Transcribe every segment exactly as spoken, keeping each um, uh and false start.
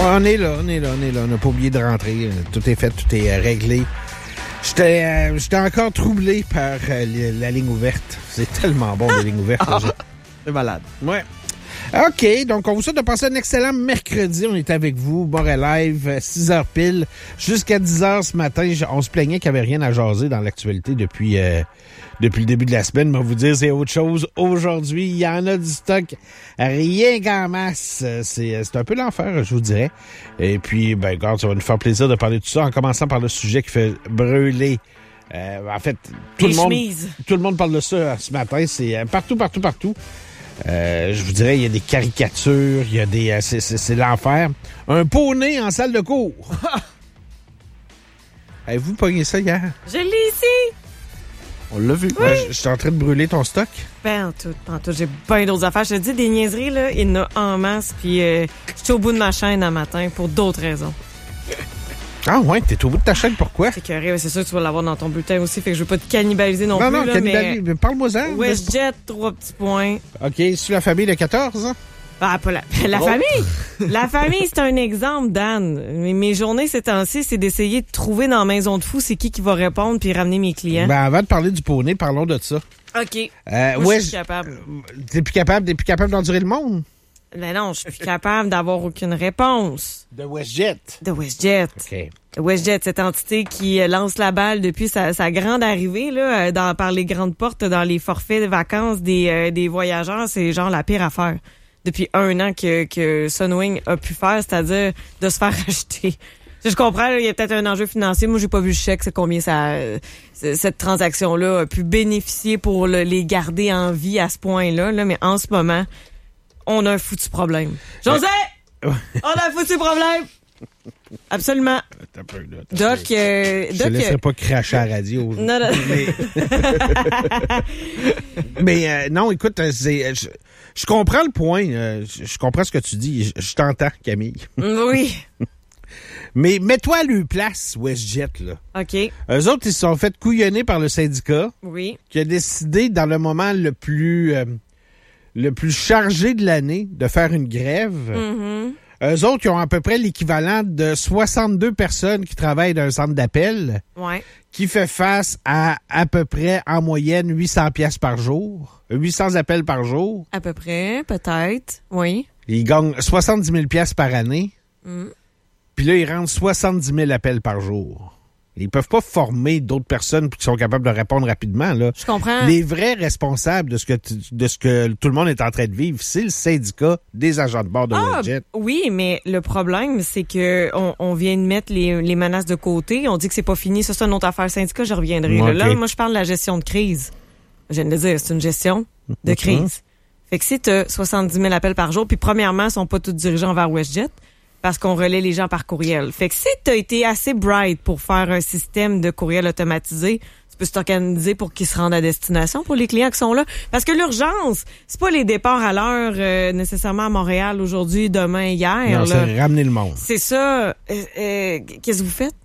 On est là, on est là, on est là. On n'a pas oublié de rentrer. Tout est fait, tout est réglé. J'étais, euh, j'étais encore troublé par euh, la ligne ouverte. C'est tellement bon, la ligne ouverte. Ah, c'est malade. Ouais. OK, donc on vous souhaite de passer un excellent mercredi. On est avec vous, Boré Live, six heures pile, jusqu'à dix heures ce matin. On se plaignait qu'il n'y avait rien à jaser dans l'actualité depuis euh, depuis le début de la semaine. Mais on va vous dire, c'est autre chose. Aujourd'hui, il y en a du stock, rien qu'en masse. C'est, c'est un peu l'enfer, je vous dirais. Et puis, ben, regarde, ça va nous faire plaisir de parler de tout ça, en commençant par le sujet qui fait brûler. Euh, en fait, tout Les le monde, chemises. tout le monde parle de ça ce matin. C'est euh, partout, partout, partout. Euh, je vous dirais, il y a des caricatures, il y a des... Euh, c'est, c'est, c'est l'enfer. Un poney en salle de cours. Avez-vous pogné ça hier? Je l'ai ici. On l'a vu. Oui. Ouais, je suis en train de brûler ton stock. Ben, en tout, en tout, j'ai bien d'autres affaires. Je te dis, des niaiseries, là, il y en a en masse. Puis, euh, je suis au bout de ma chaîne un matin pour d'autres raisons. Ah ouais, t'es au bout de ta chaîne, pourquoi? C'est carré, c'est sûr que tu vas l'avoir dans ton bulletin aussi, fait que je veux pas te cannibaliser non, non plus. Non, là, cannibaliser, mais... parle-moi-en. WestJet, trois petits points. OK, c'est la famille de quatorze, hein? Ah, pas la, la oh. famille! La famille, c'est un exemple, Dan. Mes, mes journées ces temps-ci, c'est d'essayer de trouver dans la maison de fou c'est qui qui va répondre puis ramener mes clients. Ben, avant de parler du poney, parlons de ça. OK. Euh, Moi, ouais, je suis capable. T'es plus capable, t'es plus capable d'endurer le monde? Ben non, je suis plus capable d'avoir aucune réponse. De WestJet. De WestJet. OK. WestJet, cette entité qui lance la balle depuis sa, sa grande arrivée là, dans, par les grandes portes dans les forfaits de vacances des, euh, des voyageurs, c'est genre la pire affaire depuis un an que, que Sunwing a pu faire, c'est-à-dire de se faire acheter. Je comprends, il y a peut-être un enjeu financier. Moi, j'ai pas vu le chèque, c'est combien ça, euh, cette transaction-là a pu bénéficier pour le, les garder en vie à ce point-là. Là, mais en ce moment, on a un foutu problème. José! On a un foutu problème! Absolument. T'as peur, là, t'as Doc, euh, je Doc, te laisserai pas cracher à la radio. Non, non. Mais, mais euh, non, écoute, c'est, je, je comprends le point. Euh, je, je comprends ce que tu dis. Je, je t'entends, Camille. Oui. Mais mets-toi à leur place, WestJet, là. OK. Eux autres, ils se sont fait couillonner par le syndicat. Oui. Qui a décidé, dans le moment le plus... Euh, le plus chargé de l'année de faire une grève. Mm-hmm. Eux autres, ils ont à peu près l'équivalent de soixante-deux personnes qui travaillent dans un centre d'appel. Ouais. Qui fait face à à peu près, en moyenne, huit cents piastres par jour. huit cents appels par jour. À peu près, peut-être. Oui. Ils gagnent soixante-dix mille piastres par année. Mm. Puis là, ils rendent soixante-dix mille appels par jour. Ils peuvent pas former d'autres personnes qui sont capables de répondre rapidement, là. Je comprends. Les vrais responsables de ce que tu, de ce que tout le monde est en train de vivre, c'est le syndicat des agents de bord de ah, WestJet. Oui, mais le problème, c'est que on, on vient de mettre les, les menaces de côté. On dit que c'est pas fini. Ça, c'est une autre affaire syndicat. Je reviendrai. Okay. Là, moi, je parle de la gestion de crise. Je viens de le dire, c'est une gestion de crise. Mm-hmm. Fait que si tu as soixante-dix mille appels par jour, puis premièrement, ils sont pas tous dirigés vers WestJet, parce qu'on relaie les gens par courriel. Fait que si t'as été assez bright pour faire un système de courriel automatisé, tu peux t'organiser pour qu'ils se rendent à destination pour les clients qui sont là. Parce que l'urgence, c'est pas les départs à l'heure euh, nécessairement à Montréal aujourd'hui, demain, hier. Non, là. c'est ramener le monde. C'est ça. Euh, euh, qu'est-ce que vous faites?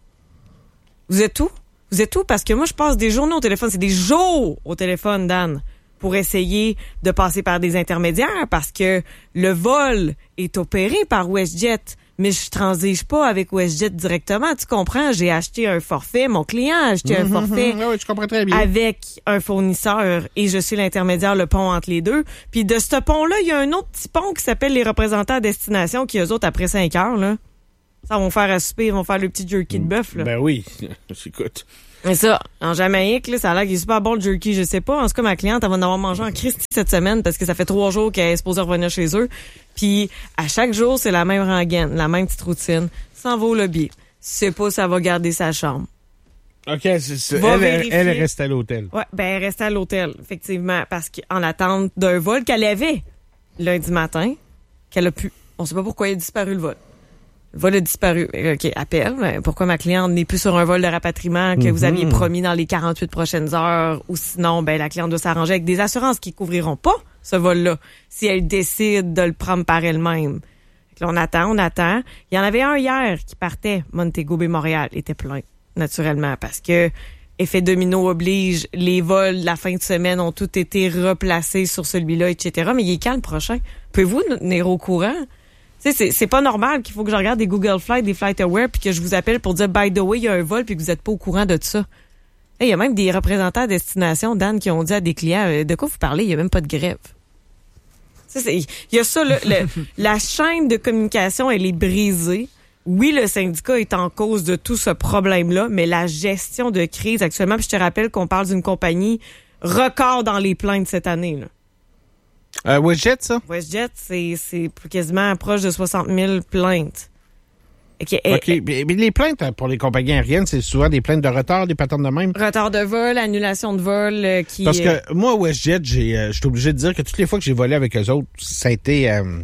Vous êtes où? Vous êtes où? Parce que moi, je passe des journées au téléphone. C'est des jours au téléphone, Dan, pour essayer de passer par des intermédiaires parce que le vol est opéré par WestJet. Mais je transige pas avec WestJet directement, tu comprends? J'ai acheté un forfait, mon client a acheté mmh, un forfait mmh, oui, je comprends très bien. avec un fournisseur et je suis l'intermédiaire, le pont entre les deux. Puis de ce pont-là, il y a un autre petit pont qui s'appelle les représentants à destination qui, eux autres, après cinq heures, là, ça vont faire à souper, ils vont faire le petit jerky de bœuf. Là. Ben oui, j'écoute. Mais ça, en Jamaïque, là, ça a l'air qu'il est super bon le jerky, je sais pas. En tout cas, ma cliente, elle va en avoir mangé en Christie cette semaine parce que ça fait trois jours qu'elle est supposée revenir chez eux. Puis, à chaque jour, c'est la même rengaine, la même petite routine. Ça en vaut le billet. C'est pas ça va garder sa chambre. OK, c'est ça. Elle, elle, elle reste à l'hôtel. Ouais, ben, elle reste à l'hôtel, effectivement, parce qu'en attente d'un vol qu'elle avait lundi matin, qu'elle a pu. On sait pas pourquoi il a disparu le vol. Le vol a disparu. OK, appel. Pourquoi ma cliente n'est plus sur un vol de rapatriement que mm-hmm. vous aviez promis dans les quarante-huit prochaines heures ou sinon, ben, la cliente doit s'arranger avec des assurances qui couvriront pas ce vol-là si elle décide de le prendre par elle-même. Là, on attend, on attend. Il y en avait un hier qui partait. Montego Bay Montréal était plein, naturellement, parce que effet domino oblige, les vols de la fin de semaine ont tous été replacés sur celui-là, et cetera. Mais il est quand le prochain? Pouvez-vous nous tenir au courant? Tu sais, c'est, c'est pas normal qu'il faut que je regarde des Google Flights, des FlightAware, puis que je vous appelle pour dire, by the way, il y a un vol, puis que vous êtes pas au courant de ça. Il hey, y a même des représentants à destination, Dan, qui ont dit à des clients, euh, de quoi vous parlez, il y a même pas de grève. Il y a ça, là, le, la chaîne de communication, elle est brisée. Oui, le syndicat est en cause de tout ce problème-là, mais la gestion de crise actuellement, puis je te rappelle qu'on parle d'une compagnie record dans les plaintes cette année, là. Euh, WestJet, ça? WestJet, c'est, c'est quasiment proche de soixante mille plaintes. Okay. OK. Et, mais les plaintes pour les compagnies aériennes, c'est souvent des plaintes de retard, des patterns de même? Retard de vol, annulation de vol. Euh, qui Parce que moi, WestJet, j'ai, euh, je suis obligé de dire que toutes les fois que j'ai volé avec eux autres, ça a été... Euh,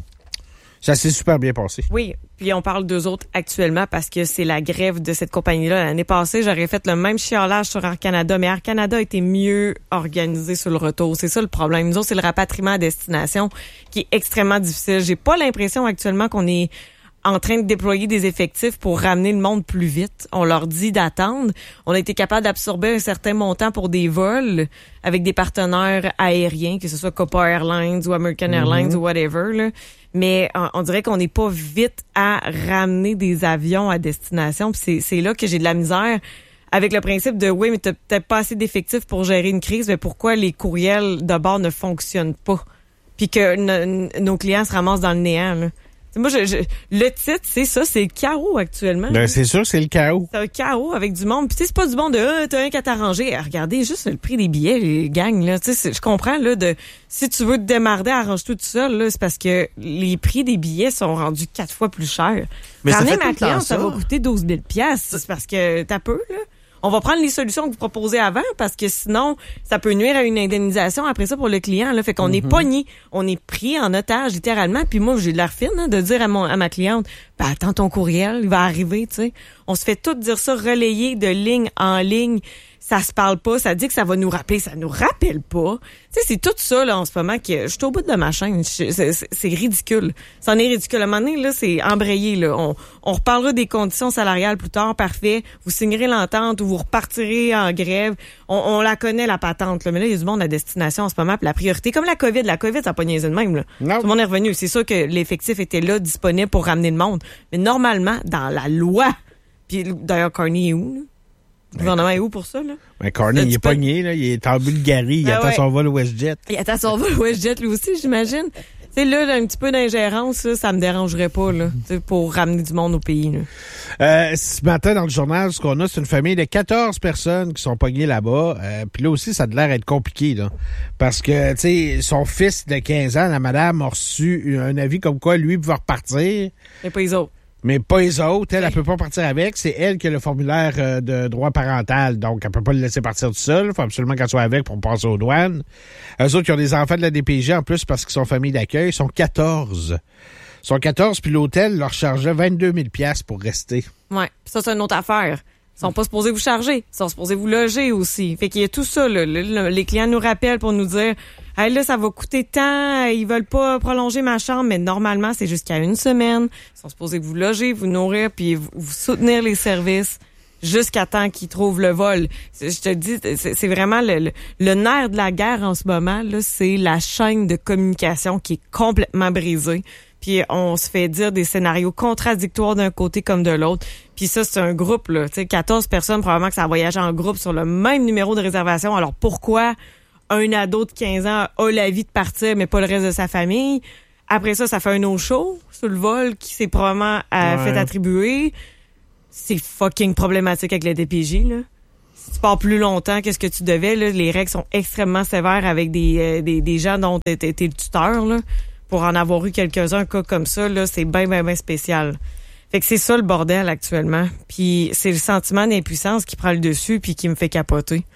ça s'est super bien passé. Oui, puis on parle d'eux autres actuellement parce que c'est la grève de cette compagnie-là. L'année passée, j'aurais fait le même chiolage sur Air Canada, mais Air Canada a été mieux organisé sur le retour. C'est ça le problème. Nous autres, c'est le rapatriement à destination qui est extrêmement difficile. J'ai pas l'impression actuellement qu'on est en train de déployer des effectifs pour ramener le monde plus vite. On leur dit d'attendre. On a été capable d'absorber un certain montant pour des vols avec des partenaires aériens, que ce soit Copa Airlines ou American Airlines mm-hmm. ou whatever, là. Mais on, on dirait qu'on n'est pas vite à ramener des avions à destination. Puis c'est, c'est là que j'ai de la misère avec le principe de oui, mais t'as peut-être pas assez d'effectifs pour gérer une crise, mais pourquoi les courriels de bord ne fonctionnent pas? Puis que n- nos clients se ramassent dans le néant, là. Moi, je, je, le titre, c'est ça, c'est le chaos actuellement. Ben, c'est sûr, c'est le chaos. C'est un chaos avec du monde. Puis tu sais, c'est pas du monde de ah, t'as un qu'à t'arranger. Regardez juste le prix des billets, les gangs, là. Tu sais, je comprends, là, de si tu veux te démarrer, arrange-toi tout seul, là, c'est parce que les prix des billets sont rendus quatre fois plus chers. Mais Ramener ça fait ma cliente, ça. ça va coûter douze mille piastres. C'est parce que t'as peu, là. On va prendre les solutions que vous proposez avant parce que sinon, ça peut nuire à une indemnisation après ça pour le client. Là. Fait qu'on mm-hmm. est pogné, on est pris en otage littéralement. Puis moi, j'ai de l'air fine hein, de dire à, mon, à ma cliente, ben, attends ton courriel, il va arriver. Tu sais, on se fait tout dire ça, relayer de ligne en ligne. Ça se parle pas, ça dit que ça va nous rappeler, ça nous rappelle pas. Tu sais, c'est tout ça là en ce moment que je suis au bout de ma chaîne. C'est, c'est, c'est ridicule. C'en est ridicule. À un moment donné, là, c'est embrayé. Là. On, on reparlera des conditions salariales plus tard, parfait. Vous signerez l'entente ou vous repartirez en grève. On, on la connaît, la patente. Là. Mais là, il y a du monde à destination en ce moment. Puis la priorité, comme la COVID, la COVID, ça n'a pas niaisé de même. Là. Tout le monde est revenu. C'est sûr que l'effectif était là, disponible pour ramener le monde. Mais normalement, dans la loi, puis d'ailleurs, Carney est où, là? Le gouvernement est où pour ça, là? Ben, Carney, il est peux... pogné, là. Il est en Bulgarie. Il ben attend ouais. son vol au WestJet. Il attend son vol au WestJet, lui aussi, j'imagine. Tu sais, là, là, un petit peu d'ingérence, là, ça me dérangerait pas, là, pour ramener du monde au pays, là. Euh, ce matin, dans le journal, ce qu'on a, c'est une famille de quatorze personnes qui sont pognées là-bas. Euh, Puis là aussi, ça a l'air d'être compliqué, là. Parce que, tu sais, son fils de quinze ans, la madame, a reçu un avis comme quoi lui pouvait repartir. Et pas les autres. Mais pas les autres. Elle, elle peut pas partir avec. C'est elle qui a le formulaire euh, de droit parental. Donc, elle peut pas le laisser partir tout seul. Il faut absolument qu'elle soit avec pour passer aux douanes. Eux autres, qui ont des enfants de la D P J en plus parce qu'ils sont famille d'accueil, ils sont quatorze. Ils sont quatorze, puis l'hôtel leur chargeait vingt-deux mille piastres pour rester. Ouais. Puis ça, c'est une autre affaire. Ils sont pas supposés vous charger. Ils sont supposés vous loger aussi. Fait qu'il y a tout ça, là. Le, le, les clients nous rappellent pour nous dire hey, là, ça va coûter tant, ils veulent pas prolonger ma chambre, mais normalement, c'est jusqu'à une semaine. Ils sont supposés vous loger, vous nourrir, puis vous, vous soutenir les services jusqu'à temps qu'ils trouvent le vol. Je te dis, c'est, c'est vraiment le, le, le nerf de la guerre en ce moment, là, c'est la chaîne de communication qui est complètement brisée. Puis on se fait dire des scénarios contradictoires d'un côté comme de l'autre. Puis ça, c'est un groupe, là. Tu sais, quatorze personnes, probablement que ça voyage en groupe sur le même numéro de réservation. Alors pourquoi un ado de quinze ans a l'avis de partir, mais pas le reste de sa famille? Après ça, ça fait un no-show sur le vol qui s'est probablement euh, ouais. fait attribuer. C'est fucking problématique avec le D P J, là. Si tu pars plus longtemps que ce que tu devais, là, les règles sont extrêmement sévères avec des, euh, des, des gens dont t'es, t'es, t'es le tuteur, là. Pour en avoir eu quelques-uns, un cas comme ça, là, c'est bien, bien, bien spécial. Fait que c'est ça le bordel actuellement. Puis c'est le sentiment d'impuissance qui prend le dessus puis qui me fait capoter.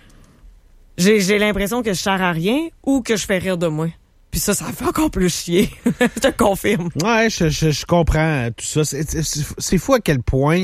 J'ai, j'ai l'impression que je sers à rien ou que je fais rire de moi. Puis ça, ça me fait encore plus chier. Je te confirme. Ouais, je, je, je comprends tout ça. C'est, c'est, c'est fou à quel point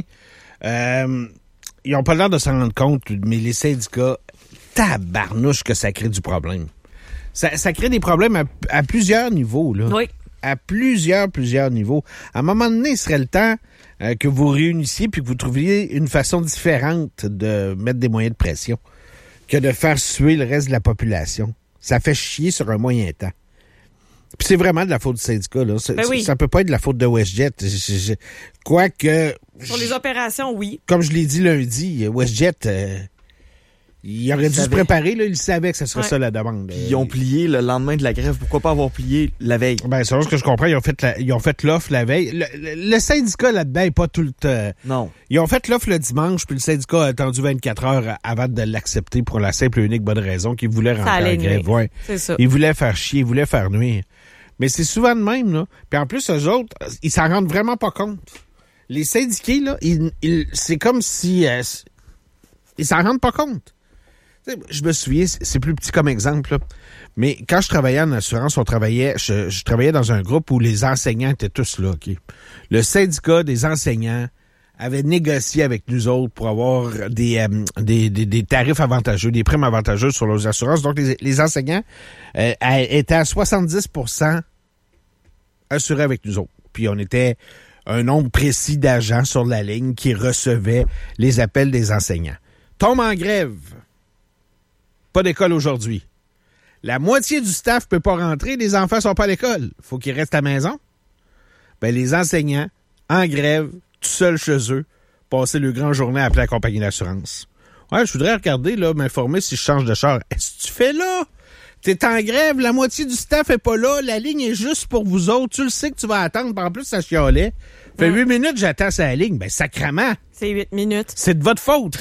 euh, ils ont pas l'air de s'en rendre compte, mais les syndicats, tabarnouche que ça crée du problème. Ça, ça crée des problèmes à, à plusieurs niveaux, là. Oui. À plusieurs, plusieurs niveaux. À un moment donné, il serait le temps euh, que vous réunissiez puis que vous trouviez une façon différente de mettre des moyens de pression que de faire suer le reste de la population. Ça fait chier sur un moyen temps. Puis c'est vraiment de la faute du syndicat, là. Ben oui. Ça peut pas être de la faute de WestJet. Quoique... Sur les opérations, oui. Comme je l'ai dit lundi, WestJet... Euh, il aurait dû se préparer, là. Il savait que ce serait ouais. ça la demande. Puis ils ont plié le lendemain de la grève. Pourquoi pas avoir plié la veille? Ben, c'est ce que je comprends. Ils ont fait la, ils ont fait l'offre la veille. Le, le, le syndicat là-dedans est pas tout le temps. Non. Ils ont fait l'offre le dimanche, puis le syndicat a attendu vingt-quatre heures avant de l'accepter pour la simple et unique bonne raison qu'ils voulaient rentrer en grève. Ouais. C'est ça. Ils voulaient faire chier, ils voulaient faire nuire. Mais c'est souvent de même, là. Puis en plus, eux autres, ils s'en rendent vraiment pas compte. Les syndiqués, là, ils, ils, c'est comme si... Euh, ils s'en rendent pas compte. Je me souviens, c'est plus petit comme exemple, là. Mais quand je travaillais en assurance, on travaillait, je, je travaillais dans un groupe où les enseignants étaient tous là. Okay? Le syndicat des enseignants avait négocié avec nous autres pour avoir des, euh, des, des, des tarifs avantageux, des primes avantageuses sur leurs assurances. Donc, les, les enseignants euh, étaient à soixante-dix pour cent assurés avec nous autres. Puis on était un nombre précis d'agents sur la ligne qui recevaient les appels des enseignants. Tombe en grève. Pas d'école aujourd'hui. La moitié du staff peut pas rentrer, les enfants sont pas à l'école. Faut qu'ils restent à la maison. Ben, les enseignants, en grève, tout seuls chez eux, passer le grand journée à appeler la compagnie d'assurance. Ouais, je voudrais regarder, là, m'informer si je change de char. Est-ce que tu fais là? T'es en grève, la moitié du staff est pas là, la ligne est juste pour vous autres. Tu le sais que tu vas attendre, en plus, ça chialait. Fait huit ouais. minutes, j'attends sa ligne. Ben, sacrement. C'est huit minutes. C'est de votre faute.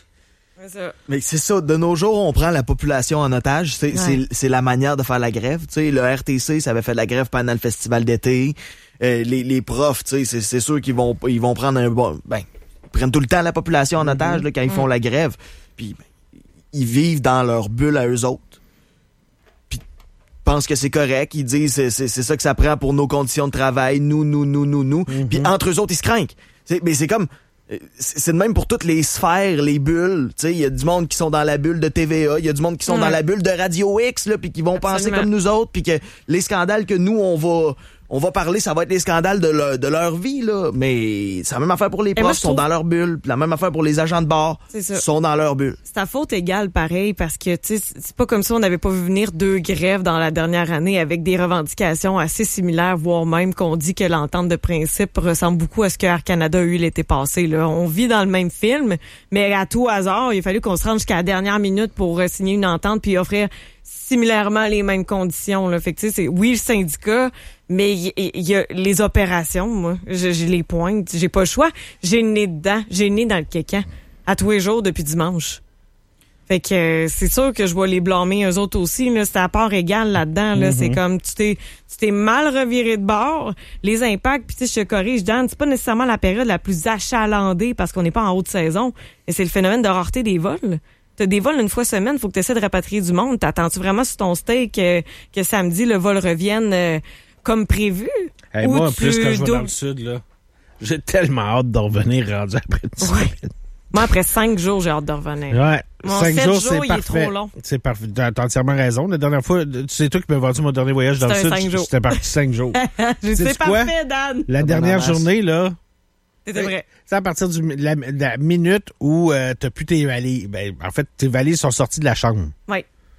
Ça. Mais c'est ça, de nos jours, on prend la population en otage. C'est, ouais. c'est, c'est la manière de faire la grève. Tu sais, le R T C, ça avait fait la grève pendant le festival d'été. Euh, les, les profs, tu sais, c'est, c'est sûr qu'ils vont, ils vont prendre un bon, ben, ils prennent tout le temps la population en otage, mm-hmm. là, quand ils font mm-hmm. la grève. Puis, ben, ils vivent dans leur bulle à eux autres. Puis, ils pensent que c'est correct. Ils disent, c'est, c'est, c'est ça que ça prend pour nos conditions de travail. Nous, nous, nous, nous, nous. Mm-hmm. Puis, entre eux autres, ils se craignent. C'est, mais c'est comme, c'est de même pour toutes les sphères, les bulles. Tu sais, il y a du monde qui sont dans la bulle de T V A, il y a du monde qui sont mmh. dans la bulle de Radio X, là, puis qui vont Absolument. penser comme nous autres, puis que les scandales que nous on va on va parler, ça va être les scandales de, le, de leur vie, là. Mais c'est la même affaire pour les profs, ils sont trouve... dans leur bulle. Puis la même affaire pour les agents de bar, ils sont dans leur bulle. C'est ta faute égale, pareil, parce que tu sais, c'est pas comme si on n'avait pas vu venir deux grèves dans la dernière année avec des revendications assez similaires, voire même qu'on dit que l'entente de principe ressemble beaucoup à ce que Air Canada a eu l'été passé. Là. On vit dans le même film, mais à tout hasard, il a fallu qu'on se rende jusqu'à la dernière minute pour euh, signer une entente puis offrir similairement les mêmes conditions. Là. Fait que tu sais, c'est oui le syndicat, mais il y, y, y a les opérations. Moi, j'ai les pointes, j'ai pas le choix. J'ai le nez dedans, j'ai le nez dans le kékan à tous les jours depuis dimanche. Fait que euh, c'est sûr que je vais les blâmer eux autres aussi. Là, c'est à part égale là-dedans. Là, mm-hmm. C'est comme tu t'es tu t'es mal reviré de bord. Les impacts, puis tu sais, je te corrige, Dan, c'est pas nécessairement la période la plus achalandée parce qu'on n'est pas en haute saison. Mais c'est le phénomène de rareté des vols. T'as des vols une fois semaine, faut que tu essaies de rapatrier du monde. T'attends-tu vraiment sur ton steak euh, que samedi, le vol revienne euh, comme prévu? Hey, moi, en plus, quand je vais dans le sud, là, j'ai tellement hâte de revenir rendu après une semaine. Ouais. Moi, après cinq jours, j'ai hâte de revenir. Ouais. Mon cinq sept jours, jours, c'est il parfait. est trop long. C'est parfait. T'as, t'as entièrement raison. La dernière fois, c'est toi qui m'as vendu mon dernier voyage dans le sud. J'étais parti cinq jours. C'est parfait, Dan. La dernière journée, là. C'était vrai. C'est à partir du, de, la, de la minute où euh, t'as plus tes valises. Ben, en fait, tes valises sont sorties de la chambre. Oui.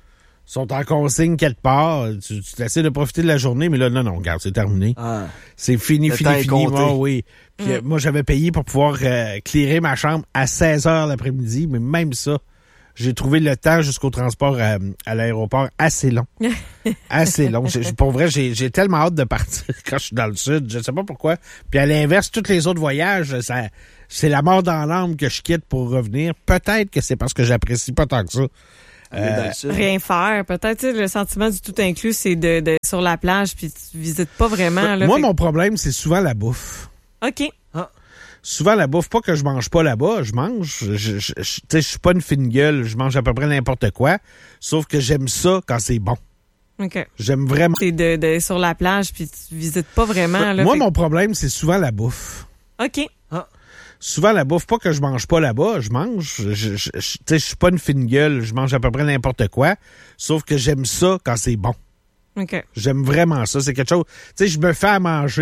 Sont en consigne quelque part. Tu, tu essaies de profiter de la journée, mais là, non, non, regarde, c'est terminé. Ah, c'est fini, fini, fini. Moi, oui. Puis, mm. euh, moi, j'avais payé pour pouvoir euh, clearer ma chambre à seize heures l'après-midi, mais même ça, j'ai trouvé le temps jusqu'au transport à, à l'aéroport assez long. assez long. J'ai, pour vrai, j'ai, j'ai tellement hâte de partir quand je suis dans le sud. Je sais pas pourquoi. Puis à l'inverse, tous les autres voyages, ça, c'est la mort dans l'âme que je quitte pour revenir. Peut-être que c'est parce que j'apprécie pas tant que ça. Euh, rien faire. Peut-être le sentiment du tout inclus, c'est de, de sur la plage puis tu visites pas vraiment. Là, moi, fait... mon problème, c'est souvent la bouffe. OK. Ah. Souvent, la bouffe, pas que je mange pas là-bas, je mange. Je, je, je, je, je suis pas une fine gueule, je mange à peu près n'importe quoi, sauf que j'aime ça quand c'est bon. OK. J'aime vraiment... T'es de, de, sur la plage, puis tu visites pas vraiment. Là, moi, fait... mon problème, c'est souvent la bouffe. OK. Ah. Souvent, la bouffe, pas que je mange pas là-bas, je mange. Je, je, je, je, je suis pas une fine gueule, je mange à peu près n'importe quoi, sauf que j'aime ça quand c'est bon. OK. J'aime vraiment ça, c'est quelque chose... Tu sais, je me fais à manger